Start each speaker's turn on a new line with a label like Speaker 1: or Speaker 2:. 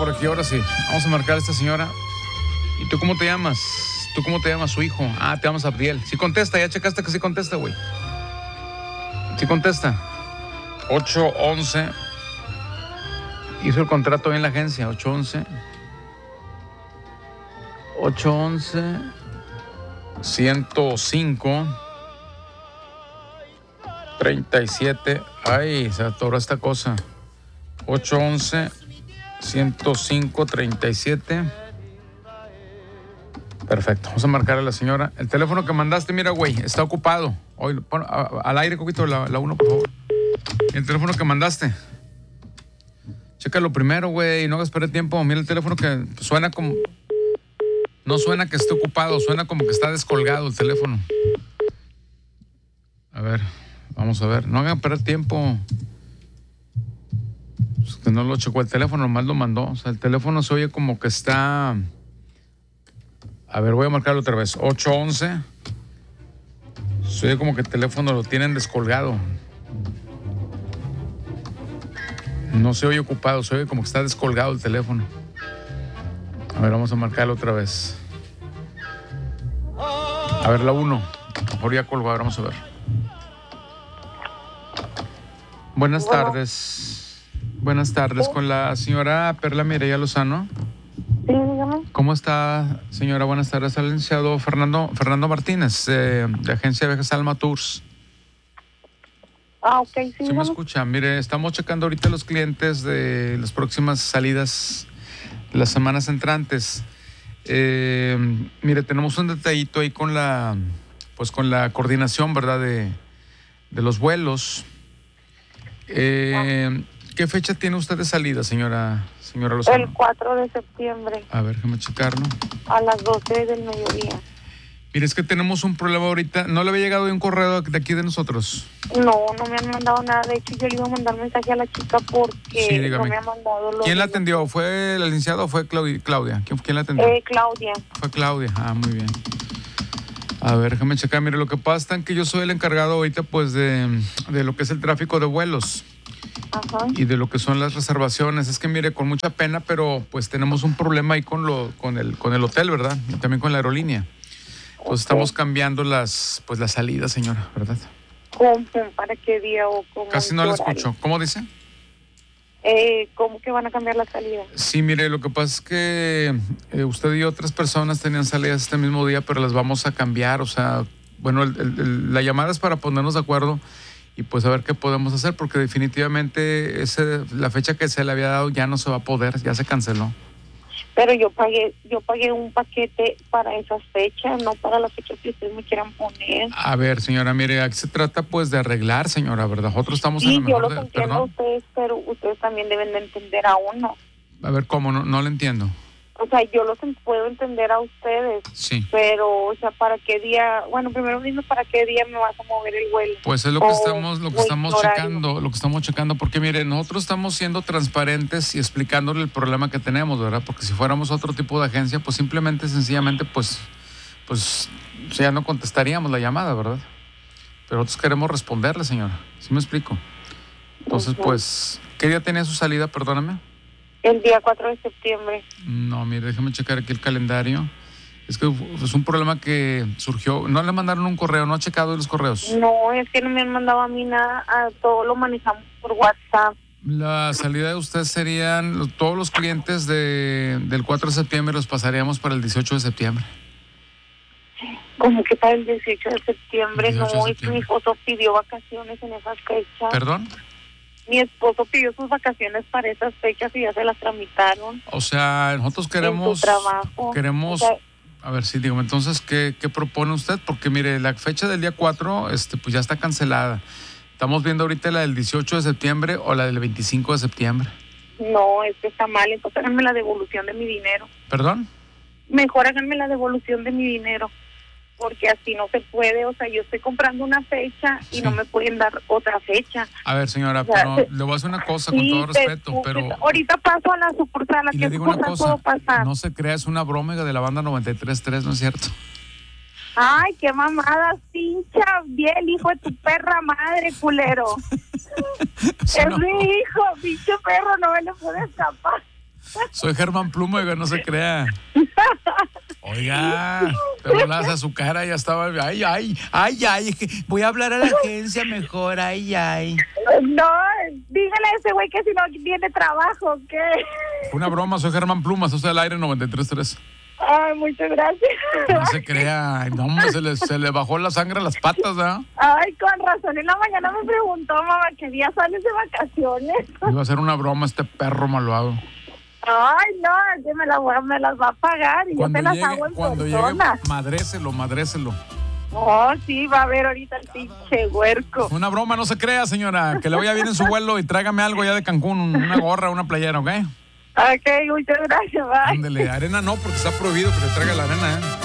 Speaker 1: por aquí, ahora sí. Vamos a marcar a esta señora. ¿Y tú cómo te llamas? ¿Tú cómo te llamas, su hijo? Ah, te llamas Abdiel. Sí contesta, ya checaste que sí contesta, güey. Sí contesta. 811. Hizo el contrato en la agencia, 811. 811 105 37. Ay, se atoró esta cosa. 811 105 37. Perfecto, vamos a marcarle a la señora. El teléfono que mandaste, mira, güey, está ocupado. Hoy, pon al aire, Coquito, la 1, por favor. El teléfono que mandaste. Chécalo primero, güey, no hagas perder tiempo. Mira el teléfono que suena como... No suena que esté ocupado, suena como que está descolgado el teléfono. A ver, vamos a ver. No hagan perder tiempo. Pues que no lo checó el teléfono, nomás lo mandó. O sea, el teléfono se oye como que está... A ver, voy a marcarlo otra vez. 811. Se oye como que el teléfono lo tienen descolgado. No se oye ocupado, se oye como que está descolgado el teléfono. A ver, vamos a marcarlo otra vez. A ver, la 1. Mejor ya colgó, vamos a ver. Buenas tardes. Buenas tardes, con la señora Perla Mireya Lozano.
Speaker 2: Sí, dígame.
Speaker 1: ¿Cómo está, señora? Buenas tardes. Al licenciado Fernando Martínez, de Agencia de Viajes Alma Tours.
Speaker 2: Ah, ok, sí.
Speaker 1: ¿Sí me escucha? Mire, estamos checando ahorita los clientes de las próximas salidas, las semanas entrantes. Mire, tenemos un detallito ahí con la coordinación, ¿verdad? De los vuelos. ¿Qué fecha tiene usted de salida, señora Lozano?
Speaker 2: El 4 de septiembre.
Speaker 1: A ver, déjame checarlo.
Speaker 2: A las 12 del mediodía.
Speaker 1: Mire, es que tenemos un problema ahorita. ¿No le había llegado un correo de aquí de nosotros?
Speaker 2: No me han mandado nada. De hecho, yo le iba a mandar mensaje a la chica porque
Speaker 1: sí, dígame.
Speaker 2: no me ha mandado los...
Speaker 1: ¿Quién la atendió? ¿Fue el licenciado o fue Claudia? ¿Quién la atendió?
Speaker 2: Claudia.
Speaker 1: Fue Claudia. Ah, muy bien. A ver, déjame checar. Mire, lo que pasa es que yo soy el encargado ahorita, pues, de lo que es el tráfico de vuelos.
Speaker 2: Ajá.
Speaker 1: Y de lo que son las reservaciones. Es que, mire, con mucha pena, pero pues tenemos un problema ahí con el hotel, ¿verdad? Y también con la aerolínea. Entonces estamos cambiando las salidas, señora, ¿verdad?
Speaker 2: ¿Cómo? ¿Para qué día o cómo?
Speaker 1: Casi no la escucho. ¿Cómo dice?
Speaker 2: ¿Cómo que van a cambiar la salida?
Speaker 1: Sí, mire, lo que pasa es que usted y otras personas tenían salidas este mismo día, pero las vamos a cambiar. O sea, bueno, la llamada es para ponernos de acuerdo y pues a ver qué podemos hacer, porque definitivamente la fecha que se le había dado ya no se va a poder, ya se canceló.
Speaker 2: Pero yo pagué un paquete para esas fechas, no para las fechas que ustedes me quieran poner.
Speaker 1: A ver, señora, mire, aquí se trata pues de arreglar, señora, ¿verdad? Nosotros estamos en la mejor...
Speaker 2: Sí, yo los entiendo a ustedes, pero ustedes también deben de entender a uno.
Speaker 1: A ver, ¿cómo? No le entiendo.
Speaker 2: O sea, yo los puedo entender a ustedes,
Speaker 1: sí,
Speaker 2: pero, o sea, ¿para qué día? Bueno, primero dime, ¿para qué día me vas a mover el vuelo?
Speaker 1: Pues es lo que estamos checando, porque mire, nosotros estamos siendo transparentes y explicándole el problema que tenemos, ¿verdad? Porque si fuéramos otro tipo de agencia, pues simplemente, sencillamente, pues ya no contestaríamos la llamada, ¿verdad? Pero nosotros queremos responderle, señora. ¿Sí me explico? Entonces, pues, ¿qué día tenía su salida, perdóname?
Speaker 2: El día 4 de septiembre.
Speaker 1: No, mire, déjame checar aquí el calendario. Es que es un problema que surgió. ¿No le mandaron un correo? ¿No ha checado los correos?
Speaker 2: No, es que no me han mandado a mí nada. Todo lo manejamos por WhatsApp.
Speaker 1: La salida de usted serían... Todos los clientes del 4 de septiembre los pasaríamos para el 18 de septiembre.
Speaker 2: ¿Cómo que para el 18 de septiembre?
Speaker 1: 18 de
Speaker 2: no,
Speaker 1: septiembre.
Speaker 2: Es que mi esposo pidió vacaciones en esas fechas.
Speaker 1: ¿Perdón?
Speaker 2: Mi esposo pidió sus vacaciones para esas fechas y ya se las tramitaron.
Speaker 1: O sea, nosotros queremos...
Speaker 2: En su trabajo.
Speaker 1: Queremos...
Speaker 2: O sea,
Speaker 1: a ver, sí, digo, entonces, ¿qué propone usted? Porque, mire, la fecha del día 4, pues ya está cancelada. Estamos viendo ahorita la del 18 de septiembre o la del 25 de septiembre.
Speaker 2: No, es que está mal. Entonces háganme la devolución de mi dinero.
Speaker 1: ¿Perdón?
Speaker 2: Mejor háganme la devolución de mi dinero. Porque así no se puede. O sea, yo estoy comprando una fecha y
Speaker 1: Sí.
Speaker 2: no me pueden dar otra fecha.
Speaker 1: A ver, señora,
Speaker 2: O sea,
Speaker 1: pero le voy a hacer una cosa con todo respeto, pero...
Speaker 2: Ahorita paso a la sucursal. ¿A
Speaker 1: Y
Speaker 2: qué
Speaker 1: le digo una
Speaker 2: sucursal
Speaker 1: cosa,
Speaker 2: puedo pasar?
Speaker 1: no se crea, es una broma de la banda 93.3, ¿no es cierto?
Speaker 2: Ay, qué mamada, pincha bien, hijo de tu perra madre, culero.
Speaker 1: Eso
Speaker 2: Es
Speaker 1: no.
Speaker 2: mi hijo, pinche perro, no me le puede escapar.
Speaker 1: Soy Germán Pluma, oiga, no se crea. Oiga, pero las a su cara ya estaba, ay, es que voy a hablar a la agencia mejor, ay.
Speaker 2: No, dígale a ese güey que si no tiene trabajo, ¿qué?
Speaker 1: Una broma, soy Germán Pluma, sos del aire 93.3.
Speaker 2: Ay, muchas gracias.
Speaker 1: No se crea, no, hombre, se le bajó la sangre a las patas, ¿verdad?
Speaker 2: Ay, con razón, en la mañana me preguntó, mamá, ¿qué día sales de vacaciones?
Speaker 1: Iba a hacer una broma este perro malvado.
Speaker 2: Ay, no, que me las va a pagar y
Speaker 1: Cuando
Speaker 2: yo te las
Speaker 1: llegue,
Speaker 2: hago en
Speaker 1: cuando
Speaker 2: persona.
Speaker 1: llegue, madrécelo.
Speaker 2: Oh, sí, va a ver ahorita el pinche huerco.
Speaker 1: Una broma, no se crea, señora. Que le vaya bien en su vuelo y tráigame algo ya de Cancún, una gorra, una playera, ¿ok?
Speaker 2: Ok, muchas gracias, bye.
Speaker 1: Ándele, arena no, porque está prohibido que le traiga la arena, ¿eh?